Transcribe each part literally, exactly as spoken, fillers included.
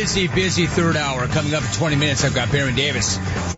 Busy, busy third hour. Coming up in twenty minutes, I've got Baron Davis.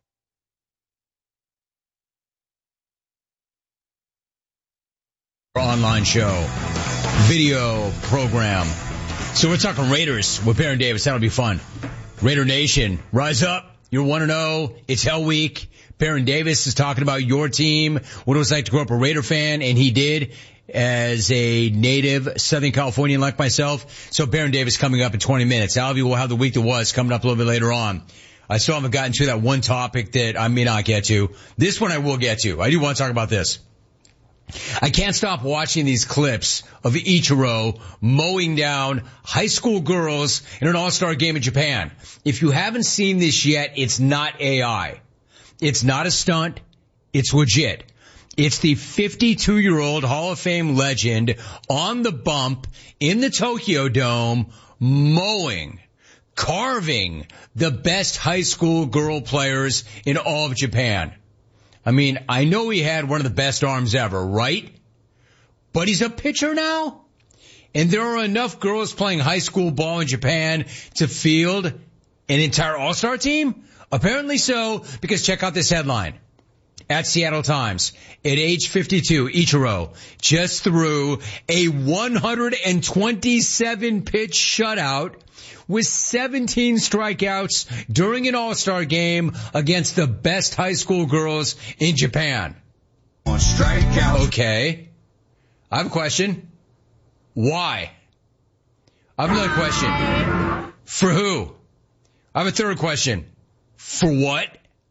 Online show, video program. So we're talking Raiders with Baron Davis. That'll be fun. Raider Nation, rise up. You're one and oh. It's Hell Week. Baron Davis is talking about your team, what it was like to grow up a Raider fan, and he did as a native Southern Californian like myself. So Baron Davis coming up in twenty minutes. Alvy will have the week that was coming up a little bit later on. I still haven't gotten to that one topic that I may not get to. This one I will get to. I do want to talk about this. I can't stop watching these clips of Ichiro mowing down high school girls in an all-star game in Japan. If you haven't seen this yet, it's not A I. It's not a stunt. It's legit. It's the fifty-two-year-old Hall of Fame legend on the bump in the Tokyo Dome mowing, carving the best high school girl players in all of Japan. I mean, I know he had one of the best arms ever, right? But he's a pitcher now. And there are enough girls playing high school ball in Japan to field an entire all-star team? Apparently so, because check out this headline. At Seattle Times, at age fifty-two, Ichiro just threw a one hundred twenty-seven pitch shutout with seventeen strikeouts during an all-star game against the best high school girls in Japan. On strikeout. Okay. I have a question. Why? I have another question. For who? I have a third question. For what?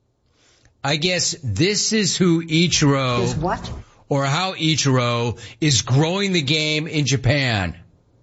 I guess this is who Ichiro is what? Or how Ichiro is growing the game in Japan.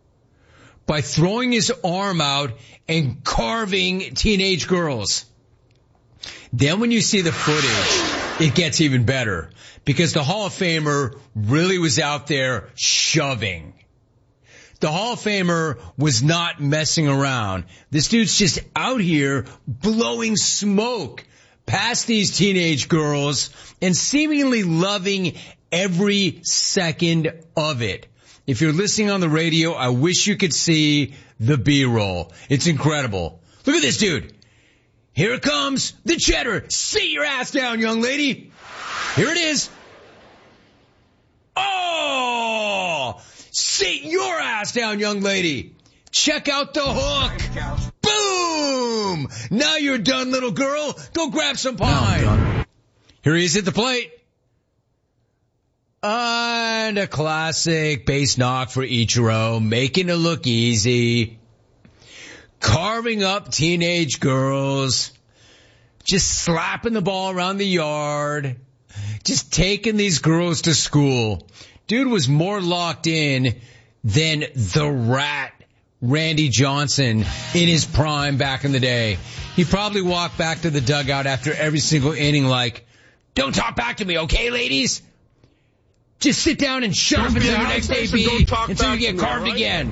By throwing his arm out and carving teenage girls. Then when you see the footage, it gets even better. Because the Hall of Famer really was out there shoving. The Hall of Famer was not messing around. This dude's just out here blowing smoke past these teenage girls and seemingly loving every second of it. If you're listening on the radio, I wish you could see the B-roll. It's incredible. Look at this dude. Here it comes. The cheddar. Sit your ass down, young lady. Here it is. Oh! Sit your ass down, young lady. Check out the hook. Boom! Now you're done, little girl. Go grab some pie. Here he is at the plate. And a classic base knock for Ichiro, making it look easy. Carving up teenage girls. Just slapping the ball around the yard. Just taking these girls to school. Dude was more locked in than the Rat Randy Johnson in his prime back in the day. He probably walked back to the dugout after every single inning like, don't talk back to me, okay, ladies? Just sit down and shut up until your next A B until you get carved again.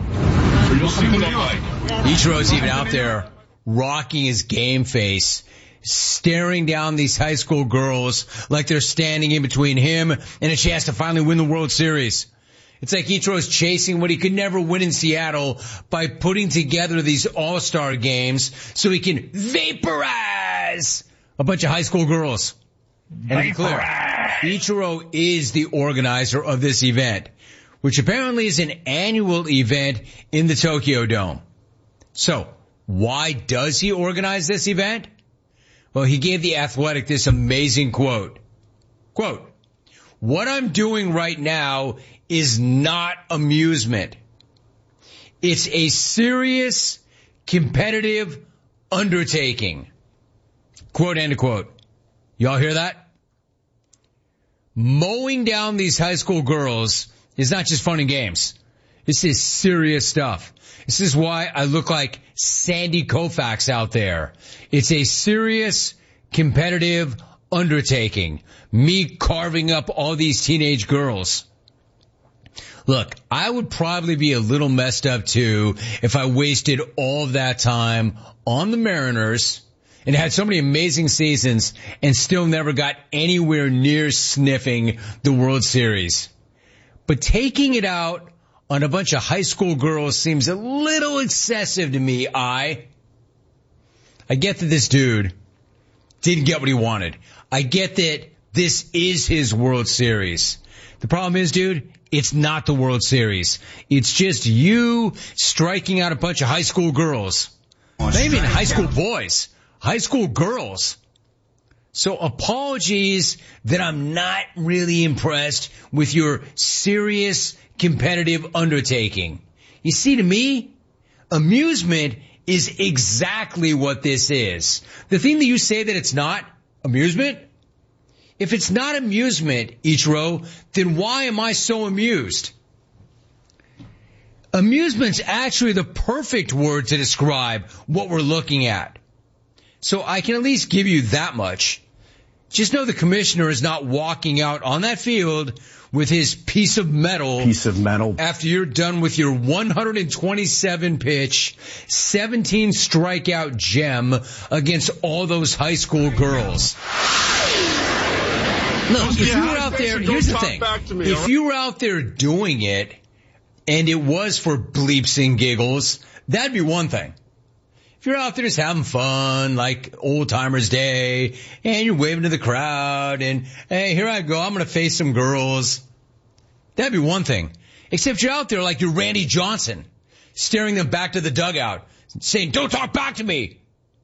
Ichiro's even out there rocking his game face, staring down these high school girls like they're standing in between him and a chance to finally win the World Series. It's like Ichiro's chasing what he could never win in Seattle by putting together these all-star games so he can vaporize a bunch of high school girls. And to be clear, Ichiro is the organizer of this event, which apparently is an annual event in the Tokyo Dome. So, why does he organize this event? Well, he gave The Athletic this amazing quote. Quote, what I'm doing right now is not amusement. It's a serious, competitive undertaking. Quote, end of quote. Y'all hear that? Mowing down these high school girls is not just fun and games. This is serious stuff. This is why I look like Sandy Koufax out there. It's a serious, competitive undertaking. Me carving up all these teenage girls. Look, I would probably be a little messed up too if I wasted all of that time on the Mariners and had so many amazing seasons and still never got anywhere near sniffing the World Series. But taking it out on a bunch of high school girls seems a little excessive to me, I. I get that this dude didn't get what he wanted. I get that this is his World Series. The problem is, dude, it's not the World Series. It's just you striking out a bunch of high school girls. Not even high school boys. High school girls. So apologies that I'm not really impressed with your serious competitive undertaking. You see, to me, amusement is exactly what this is. The thing that you say that it's not amusement, if it's not amusement, Ichiro, then why am I so amused? Amusement's actually the perfect word to describe what we're looking at. So I can at least give you that much. Just know the commissioner is not walking out on that field with his piece of metal. Piece of metal. After you're done with your one hundred twenty-seven pitch, seventeen strikeout gem against all those high school girls. Look, if you were out there, here's the thing. If you were out there doing it, and it was for bleeps and giggles, that'd be one thing. If you're out there just having fun, like old timers day, and you're waving to the crowd, and hey, here I go, I'm gonna face some girls, that'd be one thing. Except you're out there like you're Randy Johnson, staring them back to the dugout, saying, don't talk back to me.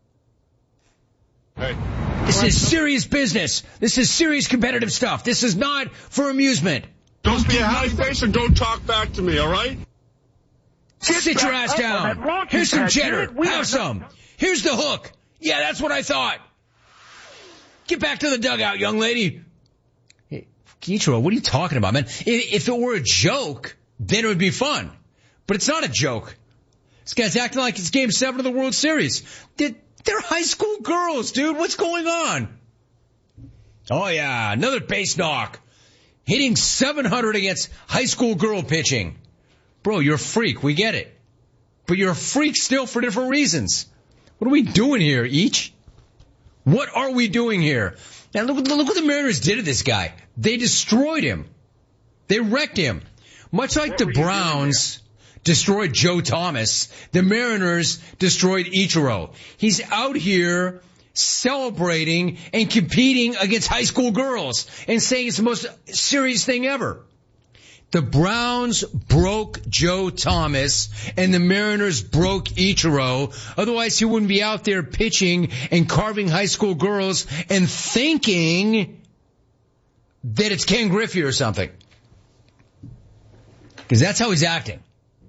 Hey. This is serious business. This is serious competitive stuff. This is not for amusement. Don't be a high face and don't talk back to me, all right? Sit your ass down. Here's some cheddar. Have some. Here's the hook. Yeah, that's what I thought. Get back to the dugout, young lady. Hey, Ichiro, what are you talking about, man? If it were a joke, then it would be fun. But it's not a joke. This guy's acting like it's game seven of the World Series. They're, they're high school girls, dude. What's going on? Oh, yeah, another base knock. Hitting seven hundred against high school girl pitching. Bro, you're a freak. We get it. But you're a freak still for different reasons. What are we doing here, Each? What are we doing here? Now, look, look what the Mariners did to this guy. They destroyed him. They wrecked him. Much like the Browns destroyed Joe Thomas, the Mariners destroyed Ichiro. He's out here celebrating and competing against high school girls and saying it's the most serious thing ever. The Browns broke Joe Thomas and the Mariners broke Ichiro. Otherwise, he wouldn't be out there pitching and carving high school girls and thinking that it's Ken Griffey or something. Because that's how he's acting.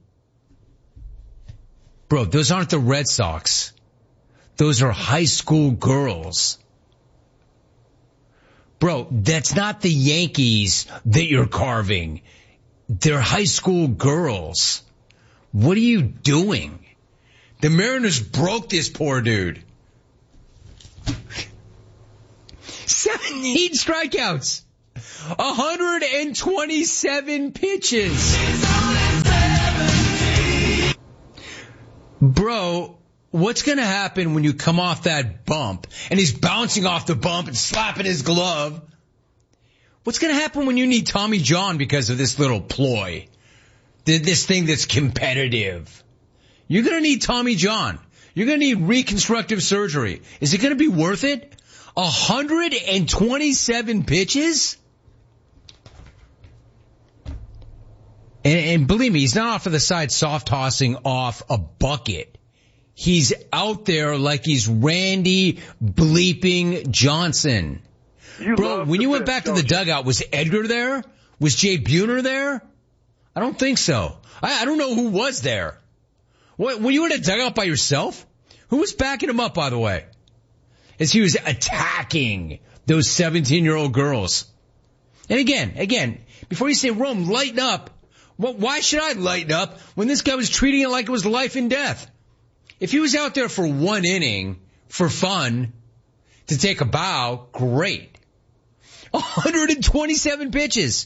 Bro, those aren't the Red Sox. Those are high school girls. Bro, that's not the Yankees that you're carving. They're high school girls. What are you doing? The Mariners broke this poor dude. seventeen strikeouts. one hundred twenty-seven pitches. Bro, what's going to happen when you come off that bump and he's bouncing off the bump and slapping his glove? What's going to happen when you need Tommy John because of this little ploy? This thing that's competitive. You're going to need Tommy John. You're going to need reconstructive surgery. Is it going to be worth it? one hundred twenty-seven pitches? And, and believe me, he's not off to the side soft tossing off a bucket. He's out there like he's Randy bleeping Johnson. You Bro, when you went back to the dugout, was Edgar there? Was Jay Buhner there? I don't think so. I, I don't know who was there. What, were you in a dugout by yourself? Who was backing him up, by the way? As he was attacking those seventeen-year-old girls. And again, again, before you say, Rome, lighten up. Well, why should I lighten up when this guy was treating it like it was life and death? If he was out there for one inning, for fun, to take a bow, great. one hundred twenty-seven pitches.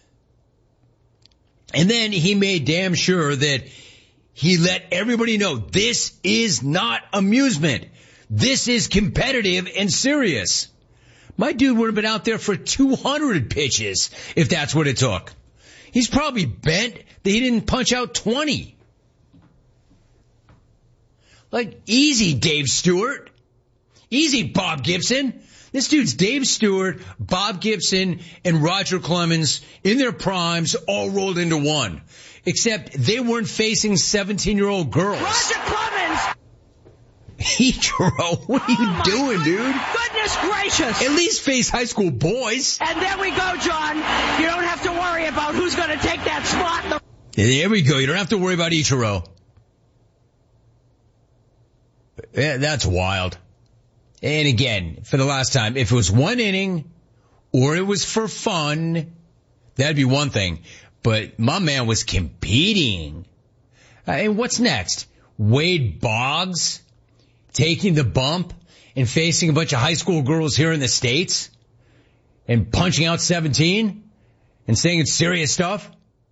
And then he made damn sure that he let everybody know this is not amusement. This is competitive and serious. My dude would have been out there for two hundred pitches if that's what it took. He's probably bent that he didn't punch out twenty. Like, easy, Dave Stewart. Easy, Bob Gibson. This dude's Dave Stewart, Bob Gibson, and Roger Clemens in their primes all rolled into one. Except they weren't facing seventeen-year-old girls. Roger Clemens! Ichiro, what are you oh doing, dude? Goodness gracious! At least face high school boys. And there we go, John. You don't have to worry about who's going to take that spot. There we go. You don't have to worry about Ichiro. Yeah, that's wild. And again, for the last time, if it was one inning or it was for fun, that'd be one thing. But my man was competing. Uh, and what's next? Wade Boggs taking the bump and facing a bunch of high school girls here in the States and punching out seventeen and saying it's serious stuff?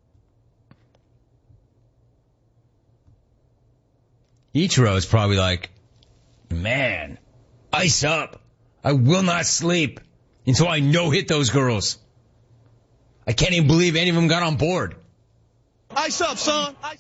Ichiro is probably like, man, ice up. I will not sleep until I no-hit those girls. I can't even believe any of them got on board. Ice up, son. Ice-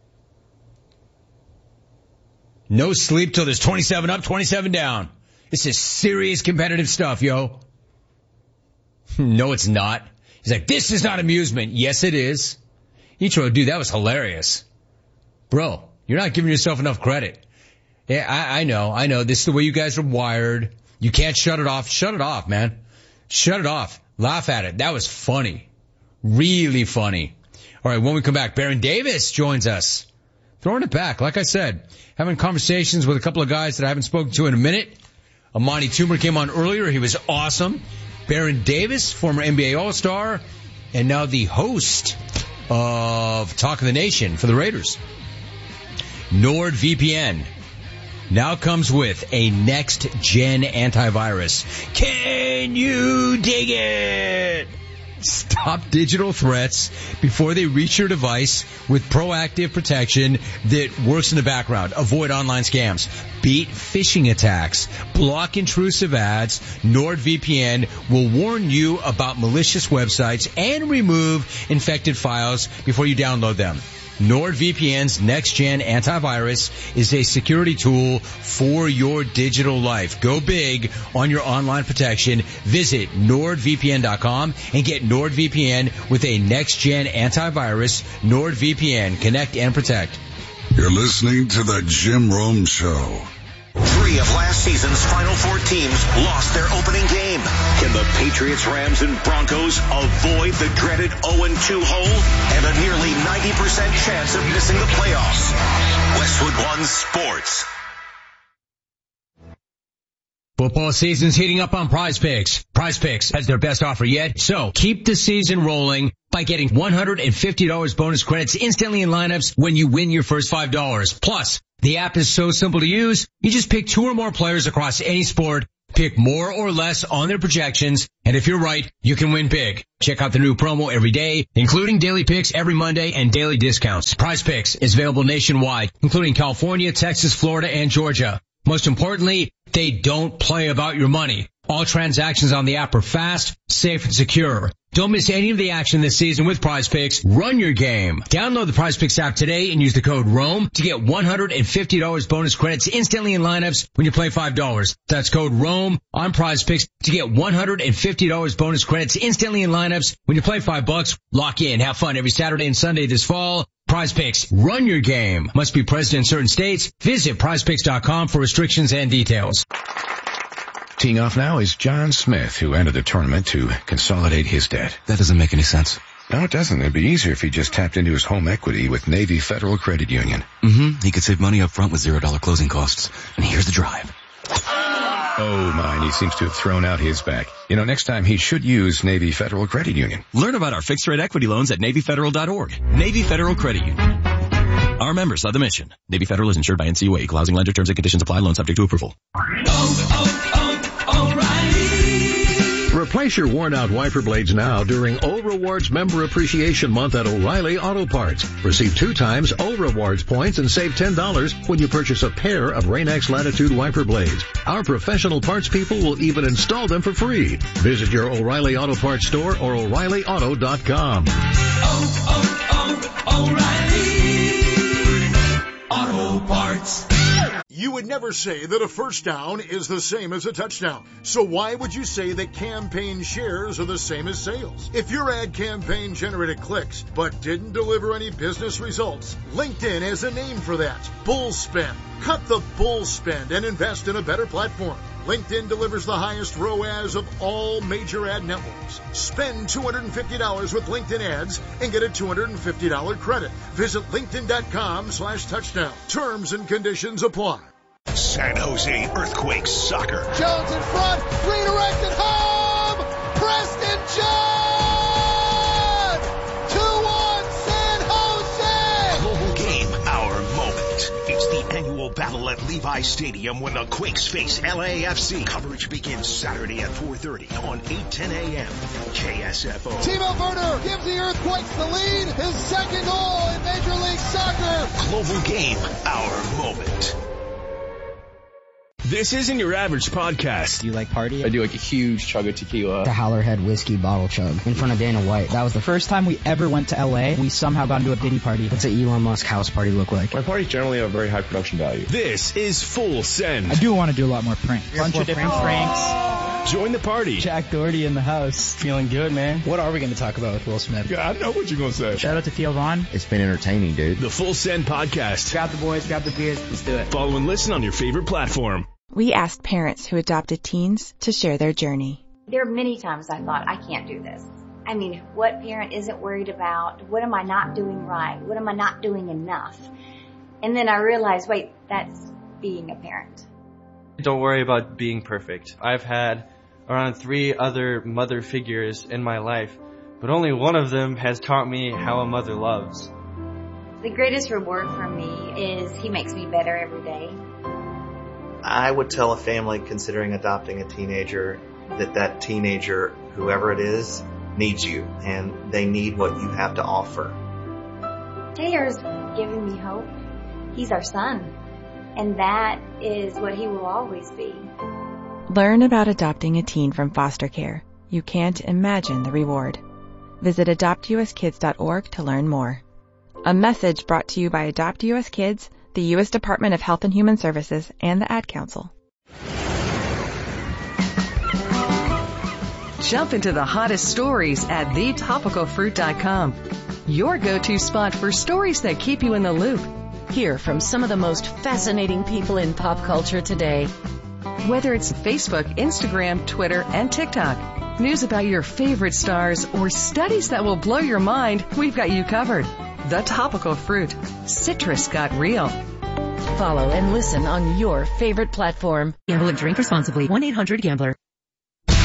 No sleep till there's twenty-seven up, twenty-seven down. This is serious competitive stuff, yo. No, it's not. He's like, this is not amusement. Yes, it is. Ichiro, dude, that was hilarious. Bro, you're not giving yourself enough credit. Yeah, I, I know, I know. This is the way you guys are wired. You can't shut it off. Shut it off, man. Shut it off. Laugh at it. That was funny. Really funny. All right, when we come back, Baron Davis joins us. Throwing it back, like I said, having conversations with a couple of guys that I haven't spoken to in a minute. Amani Toomer came on earlier. He was awesome. Baron Davis, former N B A All-Star, and now the host of Talk of the Nation for the Raiders. NordVPN now comes with a next-gen antivirus. Can you dig it? Stop digital threats before they reach your device with proactive protection that works in the background. Avoid online scams. Beat phishing attacks. Block intrusive ads. NordVPN will warn you about malicious websites and remove infected files before you download them. NordVPN's next-gen antivirus is a security tool for your digital life. Go big on your online protection. Visit nord V P N dot com and get NordVPN with a next-gen antivirus. NordVPN. Connect and protect. You're listening to the Jim Rome Show. Three of last season's Final Four teams lost their opening game. Can the Patriots, Rams, and Broncos avoid the dreaded oh and two hole and a nearly ninety percent chance of missing the playoffs? Westwood One Sports. Football season's heating up on Prize Picks. Prize Picks has their best offer yet, so keep the season rolling by getting one hundred fifty dollars bonus credits instantly in lineups when you win your first five dollars. Plus, the app is so simple to use, you just pick two or more players across any sport, pick more or less on their projections, and if you're right, you can win big. Check out the new promo every day, including daily picks every Monday and daily discounts. Prize Picks is available nationwide, including California, Texas, Florida, and Georgia. Most importantly, they don't play about your money. All transactions on the app are fast, safe, and secure. Don't miss any of the action this season with Prize Picks. Run your game. Download the Prize Picks app today and use the code ROME to get one hundred fifty dollars bonus credits instantly in lineups when you play five dollars. That's code ROME on Prize Picks to get one hundred fifty dollars bonus credits instantly in lineups when you play five bucks. Lock in. Have fun every Saturday and Sunday this fall. Prize Picks. Run your game. Must be present in certain states. Visit prize picks dot com for restrictions and details. Teeing off now is John Smith, who entered the tournament to consolidate his debt. That doesn't make any sense. No, it doesn't. It'd be easier if he just tapped into his home equity with Navy Federal Credit Union. Mm-hmm. He could save money up front with zero dollar closing costs. And here's the drive. Oh, my, he seems to have thrown out his back. You know, next time he should use Navy Federal Credit Union. Learn about our fixed rate equity loans at navy federal dot org. Navy Federal Credit Union. Our members of the mission. Navy Federal is insured by N C U A. Equal housing lender. Terms and conditions apply. Loan subject to approval. Oh, oh, oh, O'Reilly. Replace your worn-out wiper blades now during O Rewards Member Appreciation Month at O'Reilly Auto Parts. Receive two times O Rewards points and save ten dollars when you purchase a pair of Rain-X Latitude wiper blades. Our professional parts people will even install them for free. Visit your O'Reilly Auto Parts store or O'Reilly Auto dot com. Oh, oh, oh, O'Reilly Auto Parts. You would never say that a first down is the same as a touchdown. So why would you say that campaign shares are the same as sales? If your ad campaign generated clicks but didn't deliver any business results, LinkedIn has a name for that. Bull spend. Cut the bull spend and invest in a better platform. LinkedIn delivers the highest R O A S of all major ad networks. Spend two hundred fifty dollars with LinkedIn ads and get a two hundred fifty dollars credit. Visit linkedin.com slash touchdown. Terms and conditions apply. San Jose Earthquakes soccer. Jones in front, redirected home. Preston John. two one San Jose. Global game, our moment. It's the annual battle at Levi Stadium when the Quakes face L A F C. Coverage begins Saturday at four thirty on eight ten a.m. K S F O. Timo Werner gives the Earthquakes the lead. His second goal in Major League Soccer. Global game, our moment. This isn't your average podcast. Do you like party? I do like a huge chug of tequila. The Howlerhead whiskey bottle chug in front of Dana White. That was the first time we ever went to L A. We somehow got into a Diddy party. What's an Elon Musk house party look like? My parties generally have a very high production value. This is Full Send. I do want to do a lot more pranks. Bunch of different pranks. Join the party. Jack Doherty in the house. Feeling good, man. What are we going to talk about with Will Smith? Yeah, I know what you're going to say. Shout out to Theo Vaughn. It's been entertaining, dude. The Full Send podcast. Grab the boys, grab the beers. Let's do it. Follow and listen on your favorite platform. We asked parents who adopted teens to share their journey. There are many times I thought, I can't do this. I mean, what parent isn't worried about? What am I not doing right? What am I not doing enough? And then I realized, wait, that's being a parent. Don't worry about being perfect. I've had around three other mother figures in my life, but only one of them has taught me how a mother loves. The greatest reward for me is he makes me better every day. I would tell a family considering adopting a teenager that that teenager, whoever it is, needs you, and they need what you have to offer. Taylor's giving me hope. He's our son, and that is what he will always be. Learn about adopting a teen from foster care. You can't imagine the reward. Visit adopt u s kids dot org to learn more. A message brought to you by Adopt U S Kids, the U S Department of Health and Human Services, and the Ad Council. Jump into the hottest stories at the topical fruit dot com. Your go-to spot for stories that keep you in the loop. Hear from some of the most fascinating people in pop culture today. Whether it's Facebook, Instagram, Twitter, and TikTok, news about your favorite stars, or studies that will blow your mind, we've got you covered. The Topical Fruit. Citrus got real. Follow and listen on your favorite platform. Gamble and drink responsibly. one eight hundred gambler.